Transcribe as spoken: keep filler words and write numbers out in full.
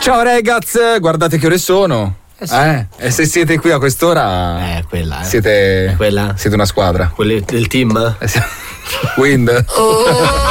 Ciao ragazzi, guardate che ore sono. Eh, sì. eh? E se siete qui a quest'ora, eh, quella, eh. Siete, è quella. siete una squadra. Quelli del team? Eh, sì. Wind. Oh.